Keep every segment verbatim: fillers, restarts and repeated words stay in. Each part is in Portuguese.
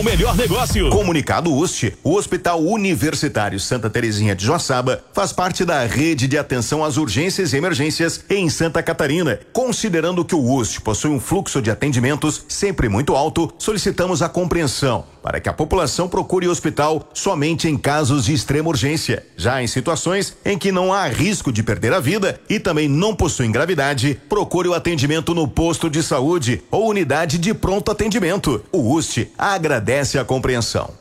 o melhor negócio. Comunicado U S T, o Hospital Universitário Santa Terezinha de Joaçaba faz parte da rede de atenção às urgências e emergências em Santa Catarina. Considerando que o U S T possui um fluxo de atendimentos sempre muito alto, solicitamos a compreensão para que a população procure o hospital somente em casos de extrema urgência. Já em situações em que não há risco de perder a vida e também não possui gravidade, procure o atendimento no posto de saúde ou unidade de pronto atendimento. O U S T agradece a compreensão.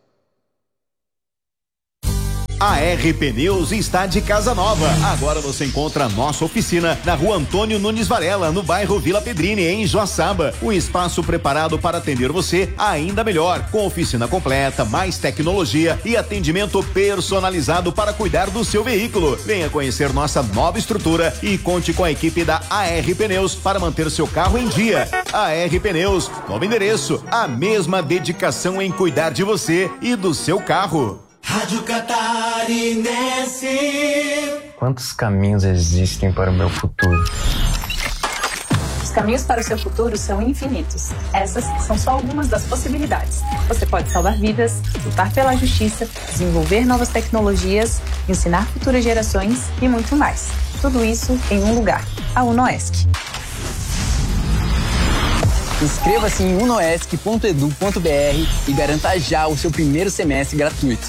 A R Pneus está de casa nova. Agora você encontra a nossa oficina na Rua Antônio Nunes Varela, no bairro Vila Pedrini, em Joaçaba. Um espaço preparado para atender você ainda melhor, com oficina completa, mais tecnologia e atendimento personalizado para cuidar do seu veículo. Venha conhecer nossa nova estrutura e conte com a equipe da A R Pneus para manter seu carro em dia. A R Pneus, novo endereço, a mesma dedicação em cuidar de você e do seu carro. Rádio Catarinense. Quantos caminhos existem para o meu futuro? Os caminhos para o seu futuro são infinitos. Essas são só algumas das possibilidades. Você pode salvar vidas, lutar pela justiça, desenvolver novas tecnologias, ensinar futuras gerações e muito mais. Tudo isso em um lugar, a UNOESC. Inscreva-se em unoesc ponto edu ponto br e garanta já o seu primeiro semestre gratuito.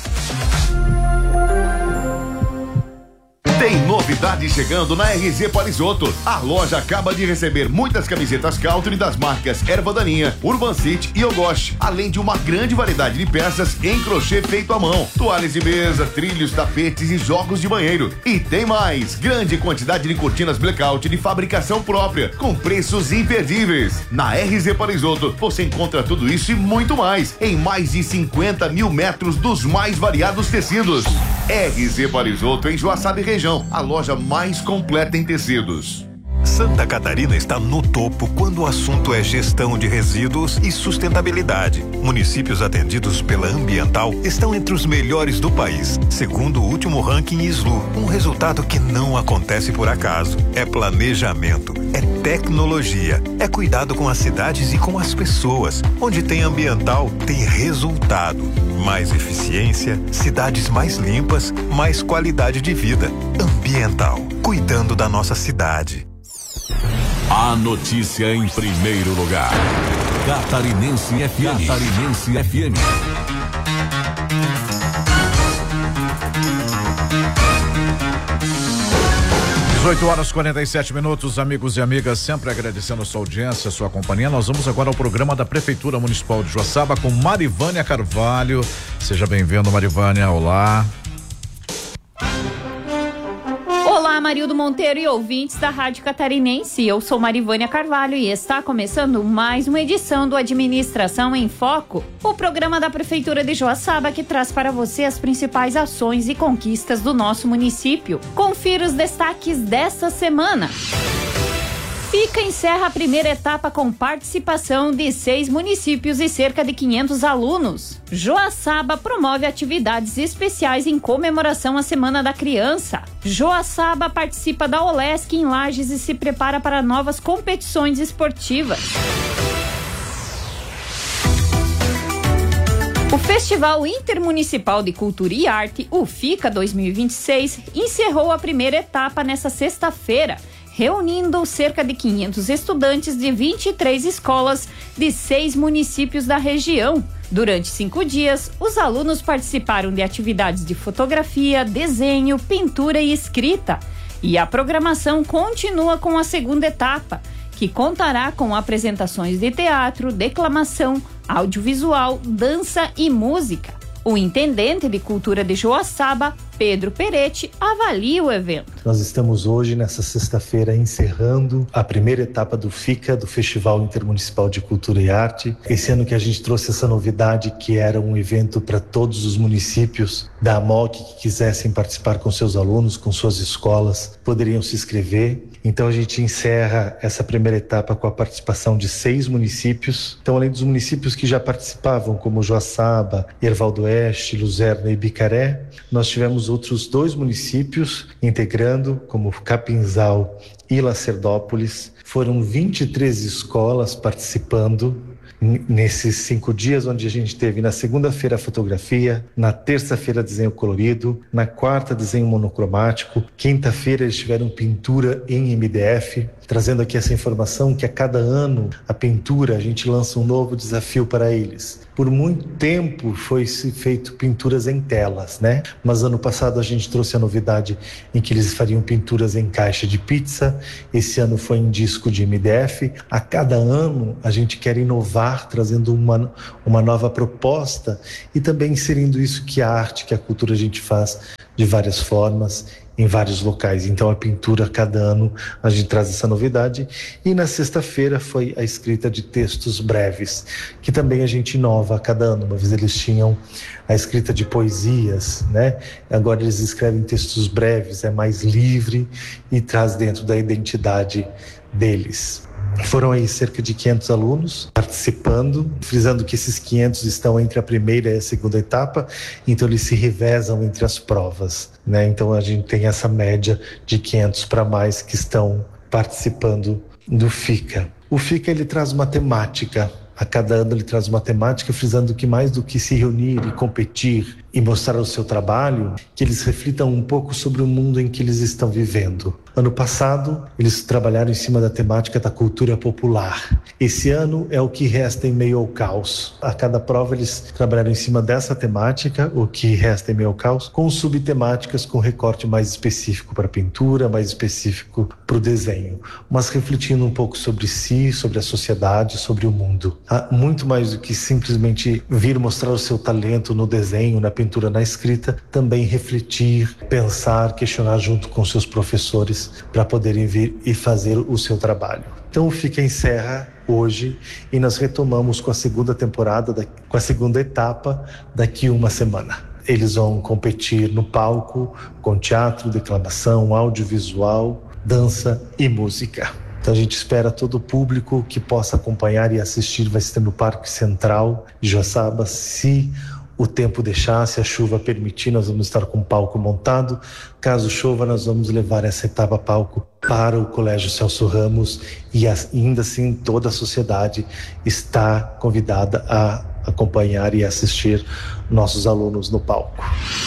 Tem novidade chegando na R Z Parisoto. A loja acaba de receber muitas camisetas Country das marcas Erva Daninha, Urban City e Ogosh, além de uma grande variedade de peças em crochê feito à mão, toalhas de mesa, trilhos, tapetes e jogos de banheiro. E tem mais, grande quantidade de cortinas blackout de fabricação própria, com preços imperdíveis. Na R Z Parisoto você encontra tudo isso e muito mais, em mais de cinquenta mil metros dos mais variados tecidos. R Z Parisoto em Joaçaba e região, a loja mais completa em tecidos. Santa Catarina está no topo quando o assunto é gestão de resíduos e sustentabilidade. Municípios atendidos pela Ambiental estão entre os melhores do país, segundo o último ranking S L U. Um resultado que não acontece por acaso. É planejamento, é tecnologia, é cuidado com as cidades e com as pessoas. Onde tem Ambiental, tem resultado. Mais eficiência, cidades mais limpas, mais qualidade de vida. Ambiental, cuidando da nossa cidade. A notícia em primeiro lugar. Catarinense F M. Catarinense F M. dezoito horas e quarenta e sete minutos, amigos e amigas, sempre agradecendo a sua audiência, a sua companhia. Nós vamos agora ao programa da Prefeitura Municipal de Joaçaba com Marivânia Carvalho. Seja bem-vindo, Marivânia. Olá. Olá, Marildo Monteiro e ouvintes da Rádio Catarinense. Eu sou Marivânia Carvalho e está começando mais uma edição do Administração em Foco, o programa da Prefeitura de Joaçaba que traz para você as principais ações e conquistas do nosso município. Confira os destaques desta semana. Fica encerra a primeira etapa com participação de seis municípios e cerca de quinhentos alunos. Joaçaba promove atividades especiais em comemoração à Semana da Criança. Joaçaba participa da Olesc em Lages e se prepara para novas competições esportivas. O Festival Intermunicipal de Cultura e Arte, o FICA dois mil e vinte e seis, encerrou a primeira etapa nesta sexta-feira, reunindo cerca de quinhentos estudantes de vinte e três escolas de seis municípios da região. Durante cinco dias, os alunos participaram de atividades de fotografia, desenho, pintura e escrita. E a programação continua com a segunda etapa, que contará com apresentações de teatro, declamação, audiovisual, dança e música. O intendente de Cultura de Joaçaba, Pedro Peretti, avalia o evento. Nós estamos hoje, nessa sexta-feira, encerrando a primeira etapa do FICA, do Festival Intermunicipal de Cultura e Arte. Esse ano que a gente trouxe essa novidade, que era um evento para todos os municípios da AMOC que quisessem participar com seus alunos, com suas escolas, poderiam se inscrever. Então a gente encerra essa primeira etapa com a participação de seis municípios. Então, além dos municípios que já participavam, como Joaçaba, Erval do Oeste, Luzerna e Bicaré, nós tivemos outros dois municípios integrando, como Capinzal e Lacerdópolis. Foram vinte e três escolas participando nesses cinco dias, onde a gente teve na segunda-feira fotografia, na terça-feira desenho colorido, na quarta desenho monocromático, quinta-feira eles tiveram pintura em M D F, trazendo aqui essa informação que a cada ano a pintura, a gente lança um novo desafio para eles. Por muito tempo foi feito pinturas em telas, né? Mas ano passado a gente trouxe a novidade em que eles fariam pinturas em caixa de pizza. Esse ano foi em disco de M D F. A cada ano a gente quer inovar, trazendo uma, uma nova proposta e também inserindo isso que a arte, que a cultura a gente faz de várias formas, em vários locais. Então a pintura, a cada ano a gente traz essa novidade. E na sexta-feira foi a escrita de textos breves, que também a gente inova a cada ano. Uma vez eles tinham a escrita de poesias, né? Agora eles escrevem textos breves, é mais livre e traz dentro da identidade deles. Foram aí cerca de quinhentos alunos participando, frisando que esses quinhentos estão entre a primeira e a segunda etapa, então eles se revezam entre as provas, né? Então a gente tem essa média de quinhentos para mais que estão participando do FICA. O FICA ele traz uma temática. A cada ano ele traz uma temática, frisando que mais do que se reunir e competir e mostrar o seu trabalho, que eles reflitam um pouco sobre o mundo em que eles estão vivendo. Ano passado, eles trabalharam em cima da temática da cultura popular. Esse ano é o que resta em meio ao caos. A cada prova eles trabalharam em cima dessa temática, o que resta em meio ao caos, com subtemáticas com recorte mais específico para a pintura, mais específico para o desenho, mas refletindo um pouco sobre si, sobre a sociedade, sobre o mundo. Há muito mais do que simplesmente vir mostrar o seu talento no desenho, na pintura, na escrita, também refletir, pensar, questionar junto com seus professores para poderem vir e fazer o seu trabalho. Então o FICA encerra hoje e nós retomamos com a segunda temporada, com a segunda etapa daqui a uma semana. Eles vão competir no palco com teatro, declamação, audiovisual, dança e música. Então a gente espera todo o público que possa acompanhar e assistir, vai ser no Parque Central de Joaçaba. Se o tempo deixar, se a chuva permitir, nós vamos estar com o palco montado. Caso chova, nós vamos levar essa etapa palco para o Colégio Celso Ramos e ainda assim toda a sociedade está convidada a acompanhar e assistir nossos alunos no palco.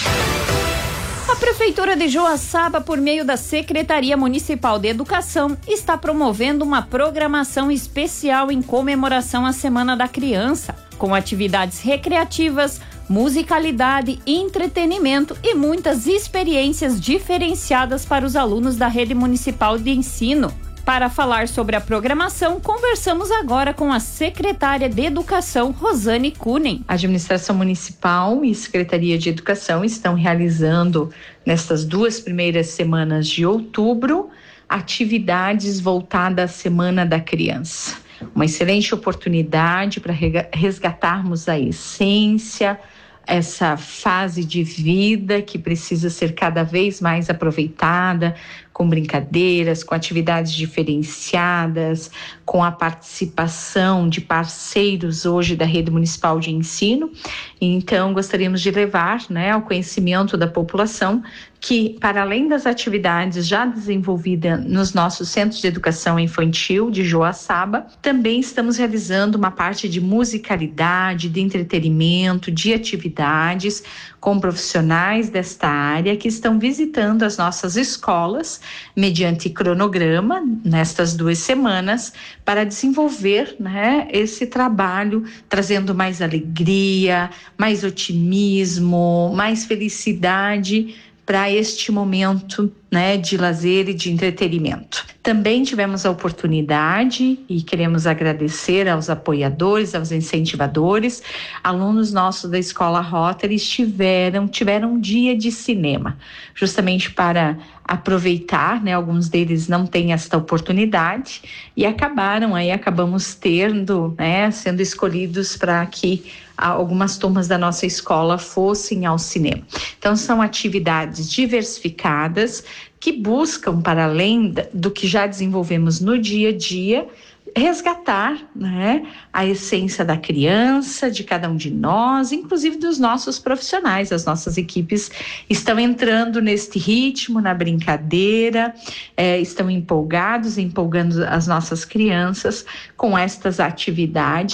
A Prefeitura de Joaçaba, por meio da Secretaria Municipal de Educação, está promovendo uma programação especial em comemoração à Semana da Criança, com atividades recreativas, musicalidade, entretenimento e muitas experiências diferenciadas para os alunos da Rede Municipal de Ensino. Para falar sobre a programação, conversamos agora com a secretária de Educação, Rosane Kunen. A Administração Municipal e Secretaria de Educação estão realizando, nestas duas primeiras semanas de outubro, atividades voltadas à Semana da Criança. Uma excelente oportunidade para resgatarmos a essência, essa fase de vida que precisa ser cada vez mais aproveitada, com brincadeiras, com atividades diferenciadas, com a participação de parceiros hoje da Rede Municipal de Ensino. Então, gostaríamos de levar, né, ao conhecimento da população que, para além das atividades já desenvolvidas nos nossos centros de educação infantil de Joaçaba, também estamos realizando uma parte de musicalidade, de entretenimento, de atividades com profissionais desta área que estão visitando as nossas escolas mediante cronograma nestas duas semanas para desenvolver, né, esse trabalho, trazendo mais alegria, mais otimismo, mais felicidade para este momento, né, de lazer e de entretenimento. Também tivemos a oportunidade e queremos agradecer aos apoiadores, aos incentivadores. Alunos nossos da Escola Rotary tiveram, tiveram um dia de cinema, justamente para aproveitar, né? Alguns deles não têm esta oportunidade e acabaram aí, acabamos tendo, né, sendo escolhidos para que algumas turmas da nossa escola fossem ao cinema. Então, são atividades diversificadas que buscam, para além do que já desenvolvemos no dia a dia, resgatar, né, a essência da criança, de cada um de nós, inclusive dos nossos profissionais. As nossas equipes estão entrando neste ritmo, na brincadeira, é, estão empolgados, empolgando as nossas crianças com estas atividades,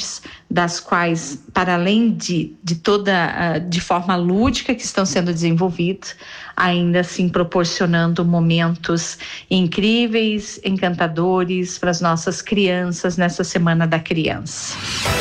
das quais, para além de, de toda, de forma lúdica que estão sendo desenvolvidas, ainda assim proporcionando momentos incríveis, encantadores para as nossas crianças nessa Semana da Criança.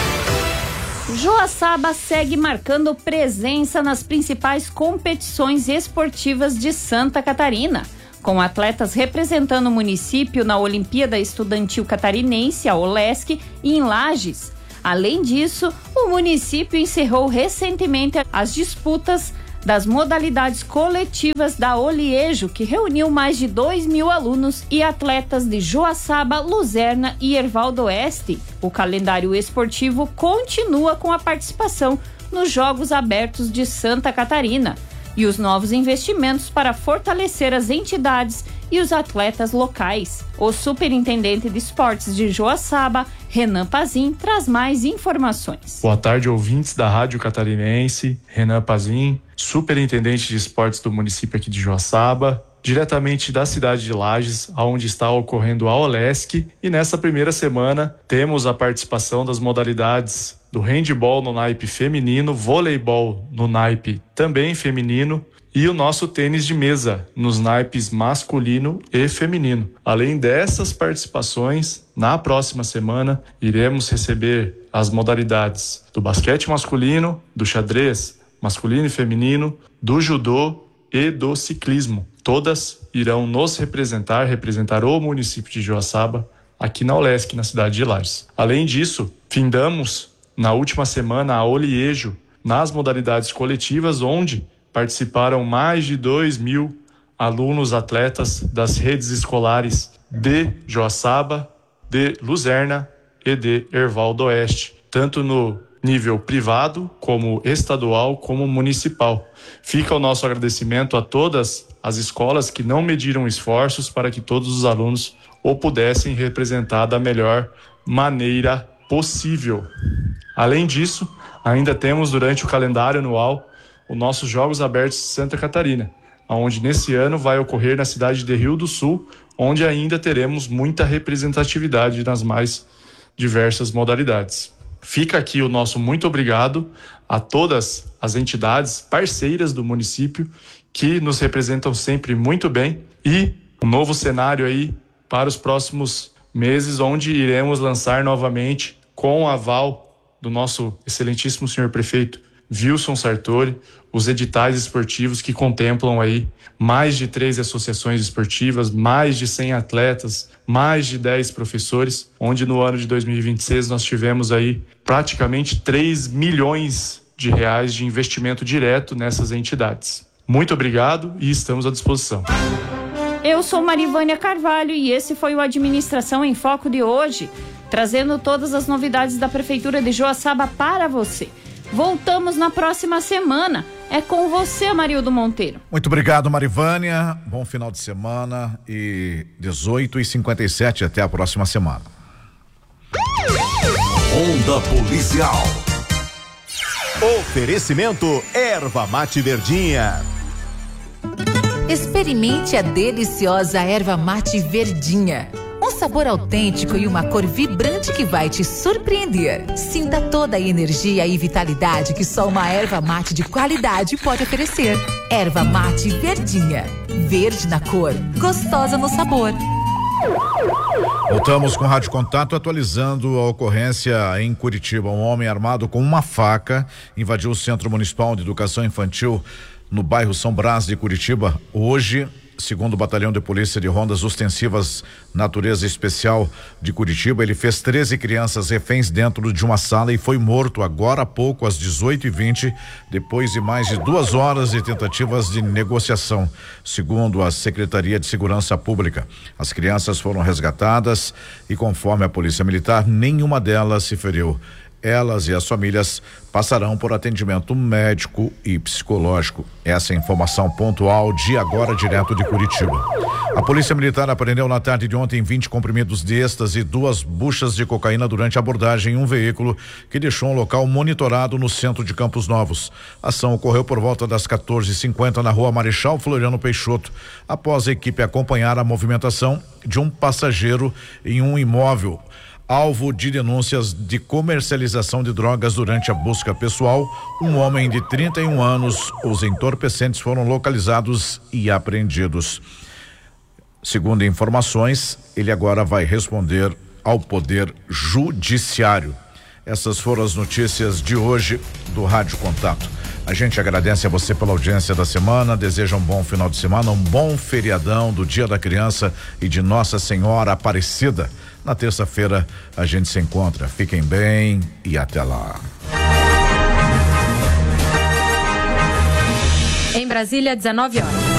Joaçaba segue marcando presença nas principais competições esportivas de Santa Catarina, com atletas representando o município na Olimpíada Estudantil Catarinense, a OLESC, e em Lages. Além disso, o município encerrou recentemente as disputas das modalidades coletivas da Oliejo, que reuniu mais de dois mil alunos e atletas de Joaçaba, Luzerna e Erval do Oeste. O calendário esportivo continua com a participação nos Jogos Abertos de Santa Catarina e os novos investimentos para fortalecer as entidades e os atletas locais. O superintendente de esportes de Joaçaba, Renan Pazin, traz mais informações. Boa tarde, ouvintes da Rádio Catarinense. Renan Pazin, superintendente de esportes do município aqui de Joaçaba, diretamente da cidade de Lages, onde está ocorrendo a OLESC. E nessa primeira semana temos a participação das modalidades do handebol no naipe feminino, voleibol no naipe também feminino, e o nosso tênis de mesa nos naipes masculino e feminino. Além dessas participações, na próxima semana iremos receber as modalidades do basquete masculino, do xadrez masculino e feminino, do judô e do ciclismo. Todas irão nos representar, representar o município de Joaçaba aqui na OLESC, na cidade de Lages. Além disso, findamos na última semana a Oliejo nas modalidades coletivas, onde participaram mais de dois mil alunos atletas das redes escolares de Joaçaba, de Luzerna e de Erval do Oeste, tanto no nível privado, como estadual, como municipal. Fica o nosso agradecimento a todas as escolas que não mediram esforços para que todos os alunos o pudessem representar da melhor maneira possível. Além disso, ainda temos durante o calendário anual os nossos Jogos Abertos de Santa Catarina, onde nesse ano vai ocorrer na cidade de Rio do Sul, onde ainda teremos muita representatividade nas mais diversas modalidades. Fica aqui o nosso muito obrigado a todas as entidades parceiras do município que nos representam sempre muito bem, e um novo cenário aí para os próximos meses, onde iremos lançar novamente, com o aval do nosso excelentíssimo senhor prefeito Wilson Sartori, os editais esportivos que contemplam aí mais de três associações esportivas, mais de cem atletas, mais de dez professores, onde no ano de dois mil e vinte e seis nós tivemos aí praticamente três milhões de reais de investimento direto nessas entidades. Muito obrigado e estamos à disposição. Eu sou Marivânia Carvalho e esse foi o Administração em Foco de hoje, trazendo todas as novidades da Prefeitura de Joaçaba para você. Voltamos na próxima semana. É com você, Marildo Monteiro. Muito obrigado, Marivânia. Bom final de semana e dezoito e cinquenta e sete. Até a próxima semana. Onda Policial. Oferecimento Erva Mate Verdinha. Experimente a deliciosa Erva Mate Verdinha. Um sabor autêntico e uma cor vibrante que vai te surpreender. Sinta toda a energia e vitalidade que só uma erva mate de qualidade pode oferecer. Erva Mate Verdinha. Verde na cor, gostosa no sabor. Voltamos com o Rádio Contato, atualizando a ocorrência em Curitiba. Um homem armado com uma faca invadiu o Centro Municipal de Educação Infantil no bairro São Brás de Curitiba. Hoje, segundo o Batalhão de Polícia de Rondas Ostensivas Natureza Especial de Curitiba, ele fez treze crianças reféns dentro de uma sala e foi morto agora há pouco, às dezoito e vinte, depois de mais de duas horas de tentativas de negociação, segundo a Secretaria de Segurança Pública. As crianças foram resgatadas e, conforme a Polícia Militar, nenhuma delas se feriu. Elas e as famílias passarão por atendimento médico e psicológico. Essa é a informação pontual de agora, direto de Curitiba. A Polícia Militar apreendeu na tarde de ontem vinte comprimidos de êxtase e duas buchas de cocaína durante a abordagem em um veículo que deixou um local monitorado no centro de Campos Novos. A ação ocorreu por volta das quatorze e cinquenta na rua Marechal Floriano Peixoto, após a equipe acompanhar a movimentação de um passageiro em um imóvel Alvo de denúncias de comercialização de drogas durante a busca pessoal, um homem de trinta e um anos, os entorpecentes foram localizados e apreendidos. Segundo informações, ele agora vai responder ao Poder Judiciário. Essas foram as notícias de hoje do Rádio Contato. A gente agradece a você pela audiência da semana, deseja um bom final de semana, um bom feriadão do Dia da Criança e de Nossa Senhora Aparecida. Na terça-feira a gente se encontra. Fiquem bem e até lá. Em Brasília, dezenove horas.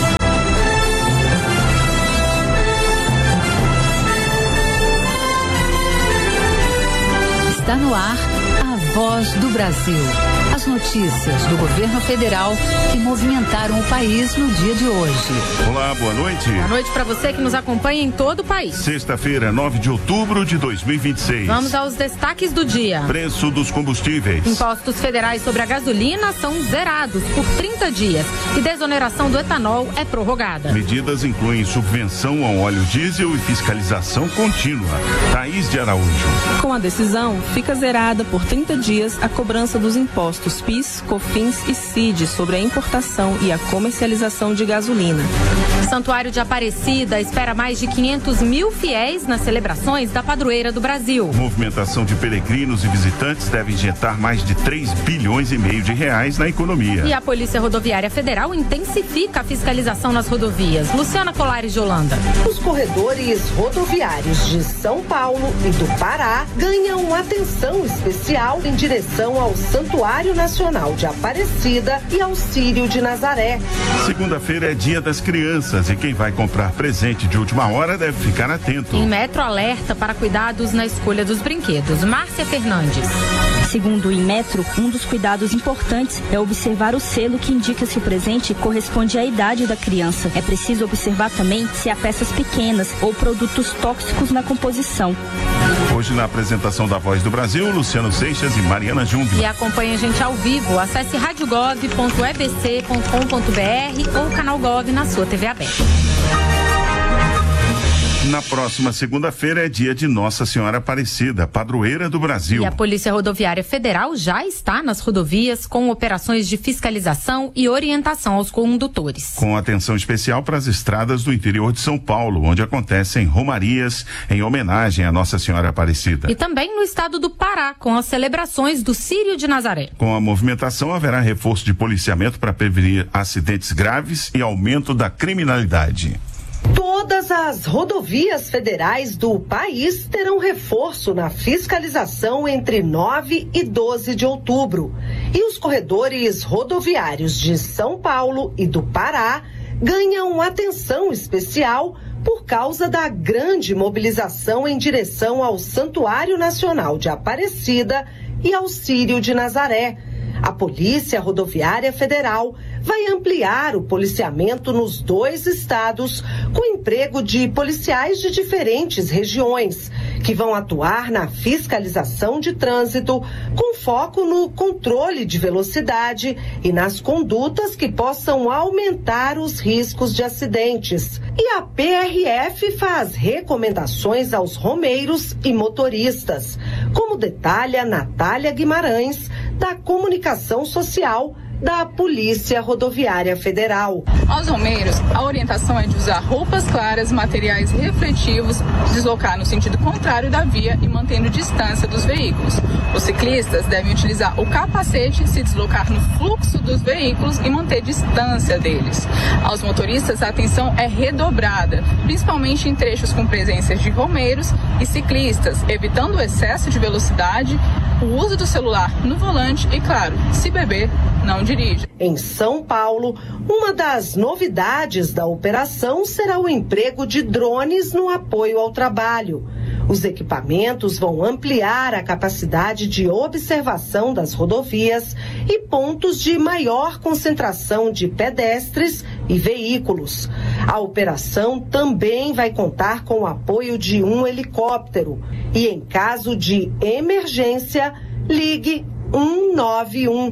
Está no ar a Voz do Brasil. As notícias do governo federal que movimentaram o país no dia de hoje. Olá, boa noite. Boa noite para você que nos acompanha em todo o país. Sexta-feira, nove de outubro de dois mil e vinte e seis. Vamos aos destaques do dia. Preço dos combustíveis. Impostos federais sobre a gasolina são zerados por trinta dias e desoneração do etanol é prorrogada. Medidas incluem subvenção ao óleo diesel e fiscalização contínua. Thaís de Araújo. Com a decisão, fica zerada por trinta dias a cobrança dos impostos PIS, COFINS e C I D sobre a importação e a comercialização de gasolina. Santuário de Aparecida espera mais de quinhentos mil fiéis nas celebrações da Padroeira do Brasil. Movimentação de peregrinos e visitantes deve injetar mais de três bilhões e meio de reais na economia. E a Polícia Rodoviária Federal intensifica a fiscalização nas rodovias. Luciana Colares de Holanda. Os corredores rodoviários de São Paulo e do Pará ganham atenção especial em direção ao Santuário Nacional de Aparecida e ao Círio de Nazaré. Segunda-feira é Dia das Crianças e quem vai comprar presente de última hora deve ficar atento. Em Metro alerta para cuidados na escolha dos brinquedos. Márcia Fernandes. Segundo o Inmetro, um dos cuidados importantes é observar o selo que indica se o presente corresponde à idade da criança. É preciso observar também se há peças pequenas ou produtos tóxicos na composição. Hoje na apresentação da Voz do Brasil, Luciano Seixas e Mariana Jung. E acompanhe a gente ao vivo. Acesse radiogov ponto e b c ponto com ponto b r ou canal Gov na sua T V aberta. Na próxima segunda-feira é dia de Nossa Senhora Aparecida, padroeira do Brasil. E a Polícia Rodoviária Federal já está nas rodovias com operações de fiscalização e orientação aos condutores. Com atenção especial para as estradas do interior de São Paulo, onde acontecem romarias em homenagem à Nossa Senhora Aparecida. E também no estado do Pará, com as celebrações do Círio de Nazaré. Com a movimentação, haverá reforço de policiamento para prevenir acidentes graves e aumento da criminalidade. Todas as rodovias federais do país terão reforço na fiscalização entre nove e doze de outubro. E os corredores rodoviários de São Paulo e do Pará ganham atenção especial por causa da grande mobilização em direção ao Santuário Nacional de Aparecida e ao Círio de Nazaré. A Polícia Rodoviária Federal vai ampliar o policiamento nos dois estados com emprego de policiais de diferentes regiões, que vão atuar na fiscalização de trânsito com foco no controle de velocidade e nas condutas que possam aumentar os riscos de acidentes. E a P R F faz recomendações aos romeiros e motoristas, como detalha Natália Guimarães, da Comunicação Social da Polícia Rodoviária Federal. Aos romeiros, a orientação é de usar roupas claras, materiais refletivos, deslocar no sentido contrário da via e mantendo distância dos veículos. Os ciclistas devem utilizar o capacete, se deslocar no fluxo dos veículos e manter distância deles. Aos motoristas, a atenção é redobrada, principalmente em trechos com presenças de romeiros e ciclistas, evitando o excesso de velocidade, o uso do celular no volante e, claro, se beber, não dirige. Em São Paulo, uma das novidades da operação será o emprego de drones no apoio ao trabalho. Os equipamentos vão ampliar a capacidade de observação das rodovias e pontos de maior concentração de pedestres e veículos. A operação também vai contar com o apoio de um helicóptero. E em caso de emergência, ligue um nove um.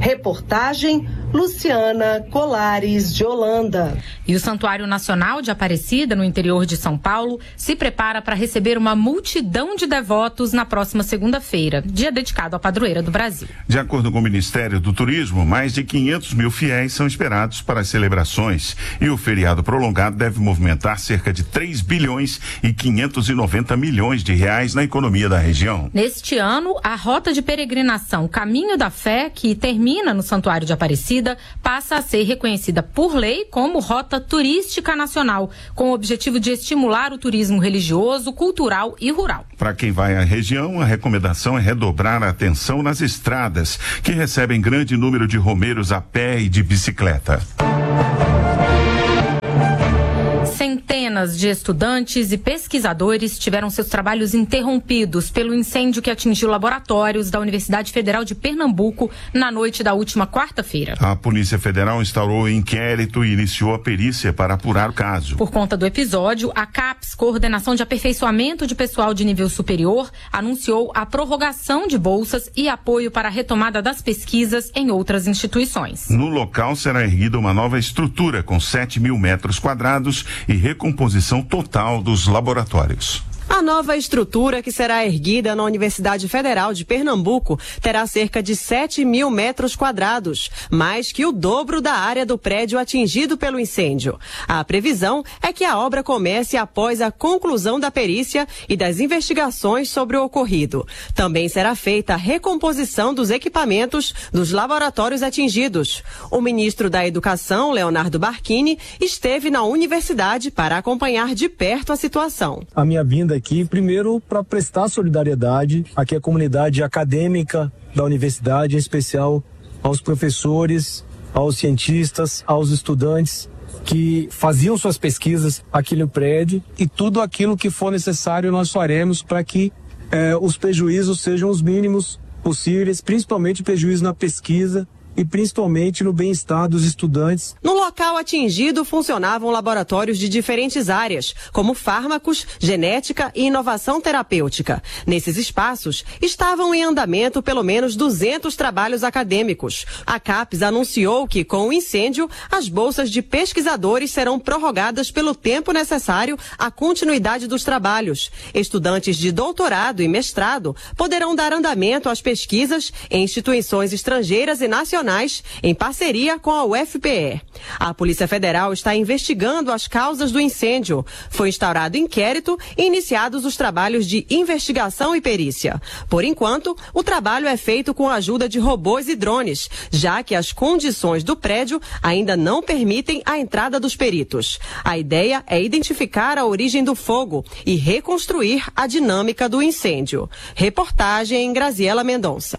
Reportagem Luciana Colares de Holanda. E o Santuário Nacional de Aparecida, no interior de São Paulo, se prepara para receber uma multidão de devotos na próxima segunda-feira, dia dedicado à padroeira do Brasil. De acordo com o Ministério do Turismo, mais de quinhentos mil fiéis são esperados para as celebrações e o feriado prolongado deve movimentar cerca de três bilhões e quinhentos e noventa milhões de reais na economia da região. Neste ano, a rota de peregrinação Caminho da Fé, que termina no Santuário de Aparecida, passa a ser reconhecida por lei como rota turística nacional, com o objetivo de estimular o turismo religioso, cultural e rural. Para quem vai à região, a recomendação é redobrar a atenção nas estradas, que recebem grande número de romeiros a pé e de bicicleta. Centenas de estudantes e pesquisadores tiveram seus trabalhos interrompidos pelo incêndio que atingiu laboratórios da Universidade Federal de Pernambuco na noite da última quarta-feira. A Polícia Federal instaurou inquérito e iniciou a perícia para apurar o caso. Por conta do episódio, a CAPES, Coordenação de Aperfeiçoamento de Pessoal de Nível Superior, anunciou a prorrogação de bolsas e apoio para a retomada das pesquisas em outras instituições. No local será erguida uma nova estrutura com sete mil metros quadrados e recomposição total dos laboratórios. A nova estrutura que será erguida na Universidade Federal de Pernambuco terá cerca de sete mil metros quadrados, mais que o dobro da área do prédio atingido pelo incêndio. A previsão é que a obra comece após a conclusão da perícia e das investigações sobre o ocorrido. Também será feita a recomposição dos equipamentos dos laboratórios atingidos. O ministro da Educação, Leonardo Barquini, esteve na universidade para acompanhar de perto a situação. A minha vinda aqui, primeiro, para prestar solidariedade aqui à comunidade acadêmica da universidade, em especial aos professores, aos cientistas, aos estudantes que faziam suas pesquisas aqui no prédio, e tudo aquilo que for necessário nós faremos para que eh, os prejuízos sejam os mínimos possíveis, principalmente prejuízo na pesquisa e principalmente no bem-estar dos estudantes. No local atingido funcionavam laboratórios de diferentes áreas, como fármacos, genética e inovação terapêutica. Nesses espaços estavam em andamento pelo menos duzentos trabalhos acadêmicos. A CAPES anunciou que, com o incêndio, as bolsas de pesquisadores serão prorrogadas pelo tempo necessário à continuidade dos trabalhos. Estudantes de doutorado e mestrado poderão dar andamento às pesquisas em instituições estrangeiras e nacionais, em parceria com a U F P E. A Polícia Federal está investigando as causas do incêndio. Foi instaurado inquérito e iniciados os trabalhos de investigação e perícia. Por enquanto, o trabalho é feito com a ajuda de robôs e drones, já que as condições do prédio ainda não permitem a entrada dos peritos. A ideia é identificar a origem do fogo e reconstruir a dinâmica do incêndio. Reportagem Graziela Mendonça.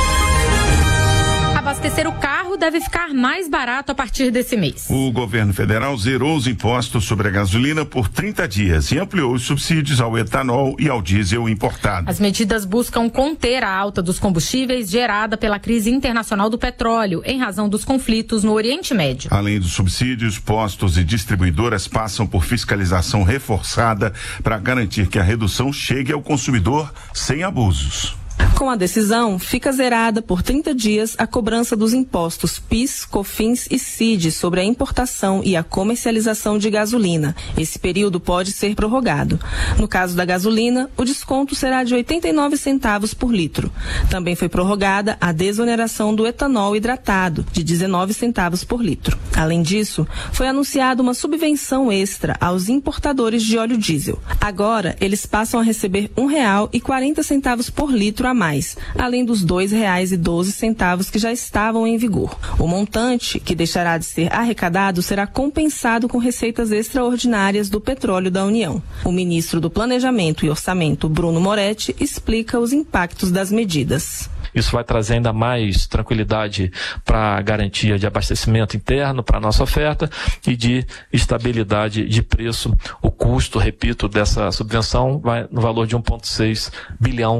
Abastecer o carro deve ficar mais barato a partir desse mês. O governo federal zerou os impostos sobre a gasolina por trinta dias e ampliou os subsídios ao etanol e ao diesel importado. As medidas buscam conter a alta dos combustíveis gerada pela crise internacional do petróleo, em razão dos conflitos no Oriente Médio. Além dos subsídios, postos e distribuidoras passam por fiscalização reforçada para garantir que a redução chegue ao consumidor sem abusos. Com a decisão, fica zerada por trinta dias a cobrança dos impostos PIS, COFINS e C I D sobre a importação e a comercialização de gasolina. Esse período pode ser prorrogado. No caso da gasolina, o desconto será de oitenta e nove centavos por litro. Também foi prorrogada a desoneração do etanol hidratado, de dezenove centavos por litro. Além disso, foi anunciada uma subvenção extra aos importadores de óleo diesel. Agora, eles passam a receber um real e quarenta centavos por litro a mais, além dos dois reais e doze centavos que já estavam em vigor. O montante, que deixará de ser arrecadado, será compensado com receitas extraordinárias do petróleo da União. O ministro do Planejamento e Orçamento, Bruno Moretti, explica os impactos das medidas. Isso vai trazer ainda mais tranquilidade para a garantia de abastecimento interno para a nossa oferta e de estabilidade de preço. O custo, repito, dessa subvenção vai no valor de um vírgula seis bilhão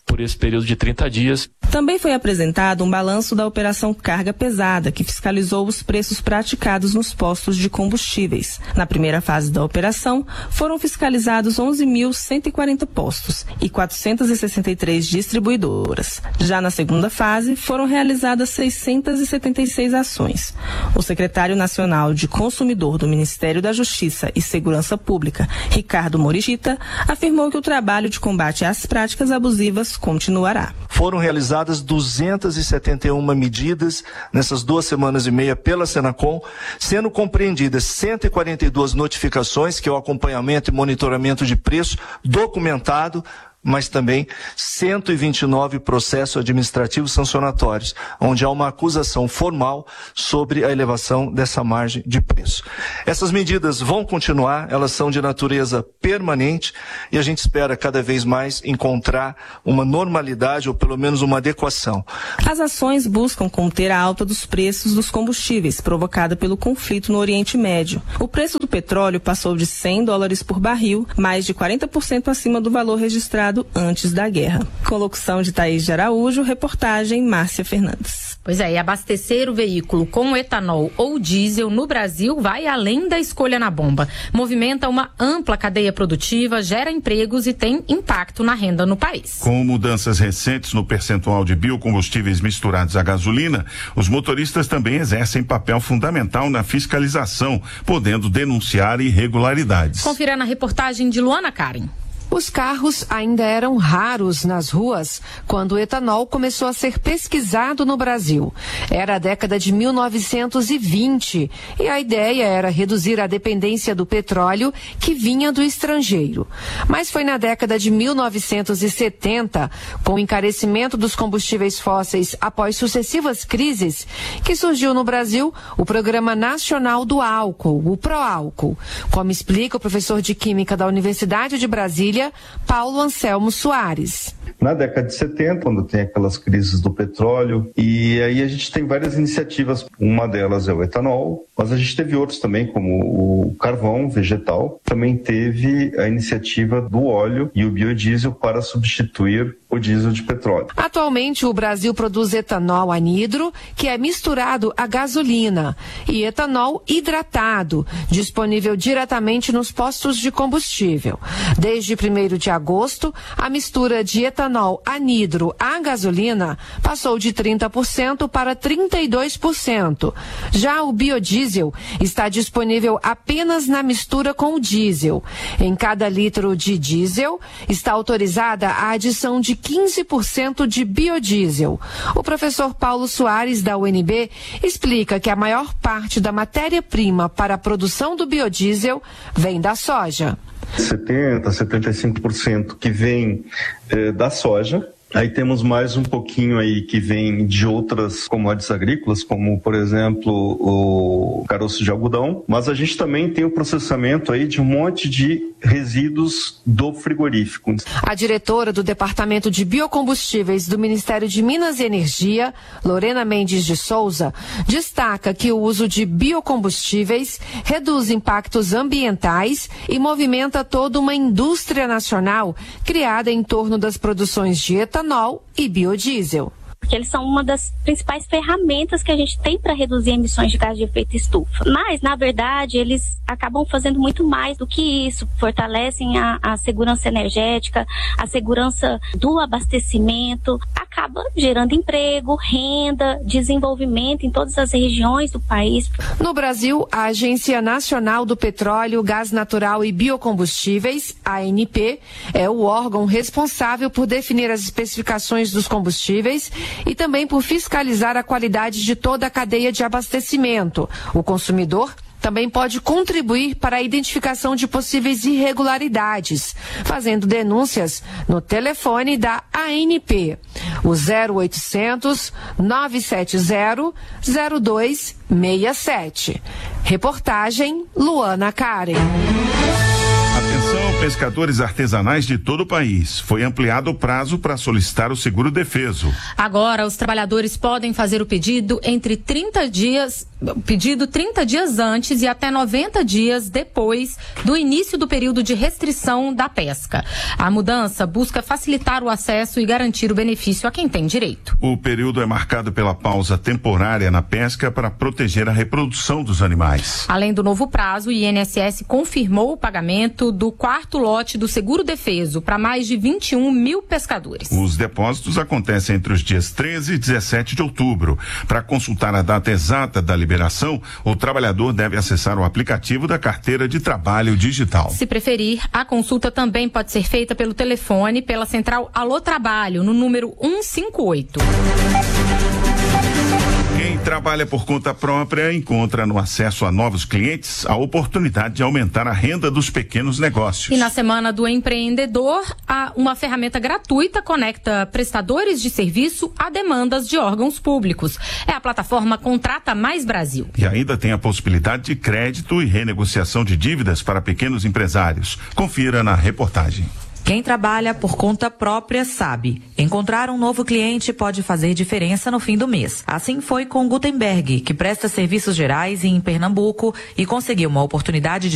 por esse período de trinta dias. Também foi apresentado um balanço da Operação Carga Pesada, que fiscalizou os preços praticados nos postos de combustíveis. Na primeira fase da operação, foram fiscalizados onze mil cento e quarenta postos e quatrocentas e sessenta e três distribuidoras. Já na segunda fase, foram realizadas seiscentas e setenta e seis ações. O secretário nacional de Consumidor do Ministério da Justiça e Segurança Pública, Ricardo Morishita, afirmou que o trabalho de combate às práticas abusivas continuará. Foram realizadas duzentas e setenta e uma medidas nessas duas semanas e meia pela Senacom, sendo compreendidas cento e quarenta e duas notificações, que é o acompanhamento e monitoramento de preço documentado, mas também cento e vinte e nove processos administrativos sancionatórios, onde há uma acusação formal sobre a elevação dessa margem de preço. Essas medidas vão continuar, elas são de natureza permanente e a gente espera cada vez mais encontrar uma normalidade ou pelo menos uma adequação. As ações buscam conter a alta dos preços dos combustíveis provocada pelo conflito no Oriente Médio. O preço do petróleo passou de cem dólares por barril, mais de quarenta por cento acima do valor registrado antes da guerra. Com locução de Thaís de Araújo, reportagem Márcia Fernandes. Pois é, e abastecer o veículo com etanol ou diesel no Brasil vai além da escolha na bomba. Movimenta uma ampla cadeia produtiva, gera empregos e tem impacto na renda no país. Com mudanças recentes no percentual de biocombustíveis misturados à gasolina, os motoristas também exercem papel fundamental na fiscalização, podendo denunciar irregularidades. Confira na reportagem de Luana Karen. Os carros ainda eram raros nas ruas quando o etanol começou a ser pesquisado no Brasil. Era a década de mil novecentos e vinte e a ideia era reduzir a dependência do petróleo que vinha do estrangeiro. Mas foi na década de mil novecentos e setenta, com o encarecimento dos combustíveis fósseis após sucessivas crises, que surgiu no Brasil o Programa Nacional do Álcool, o ProÁlcool. Como explica o professor de Química da Universidade de Brasília, Paulo Anselmo Soares. Na década de setenta, quando tem aquelas crises do petróleo, e aí a gente tem várias iniciativas, uma delas é o etanol, mas a gente teve outros também, como o carvão vegetal, também teve a iniciativa do óleo e o biodiesel para substituir o diesel de petróleo. Atualmente o Brasil produz etanol anidro, que é misturado à gasolina, e etanol hidratado, disponível diretamente nos postos de combustível. Desde primeiro de agosto, a mistura de etanol anidro à gasolina passou de trinta por cento para trinta e dois por cento. Já o biodiesel está disponível apenas na mistura com o diesel. Em cada litro de diesel está autorizada a adição de quinze por cento de biodiesel. O professor Paulo Soares, da U N B, explica que a maior parte da matéria-prima para a produção do biodiesel vem da soja. setenta, setenta e cinco por cento que vem eh, da soja. Aí temos mais um pouquinho aí que vem de outras commodities agrícolas, como, por exemplo, o caroço de algodão. Mas a gente também tem o processamento aí de um monte de resíduos do frigorífico. A diretora do Departamento de Biocombustíveis do Ministério de Minas e Energia, Lorena Mendes de Souza, destaca que o uso de biocombustíveis reduz impactos ambientais e movimenta toda uma indústria nacional criada em torno das produções de etanol e biodiesel. Porque eles são uma das principais ferramentas que a gente tem para reduzir emissões de gás de efeito estufa. Mas, na verdade, eles acabam fazendo muito mais do que isso. Fortalecem a, a segurança energética, a segurança do abastecimento, acaba gerando emprego, renda, desenvolvimento em todas as regiões do país. No Brasil, a Agência Nacional do Petróleo, Gás Natural e Biocombustíveis, A N P, é o órgão responsável por definir as especificações dos combustíveis e também por fiscalizar a qualidade de toda a cadeia de abastecimento. O consumidor também pode contribuir para a identificação de possíveis irregularidades, fazendo denúncias no telefone da A N P, o zero oitocentos, nove sete zero, zero dois seis sete. Reportagem Luana Karen. Atenção, pescadores artesanais de todo o país. Foi ampliado o prazo para solicitar o seguro-defeso. Agora, os trabalhadores podem fazer o pedido entre trinta dias, pedido trinta dias antes e até noventa dias depois do início do período de restrição da pesca. A mudança busca facilitar o acesso e garantir o benefício a quem tem direito. O período é marcado pela pausa temporária na pesca para proteger a reprodução dos animais. Além do novo prazo, o I N S S confirmou o pagamento do quarto lote do seguro-defeso para mais de vinte e um mil pescadores. Os depósitos acontecem entre os dias treze e dezessete de outubro. Para consultar a data exata da liberação, o trabalhador deve acessar o aplicativo da Carteira de Trabalho Digital. Se preferir, a consulta também pode ser feita pelo telefone, pela central Alô Trabalho, no número cento e cinquenta e oito. Quem trabalha por conta própria encontra no acesso a novos clientes a oportunidade de aumentar a renda dos pequenos negócios. E na Semana do Empreendedor, uma ferramenta gratuita conecta prestadores de serviço a demandas de órgãos públicos. É a plataforma Contrata Mais Brasil. E ainda tem a possibilidade de crédito e renegociação de dívidas para pequenos empresários. Confira na reportagem. Quem trabalha por conta própria sabe, encontrar um novo cliente pode fazer diferença no fim do mês. Assim foi com Gutenberg, que presta serviços gerais em Pernambuco e conseguiu uma oportunidade de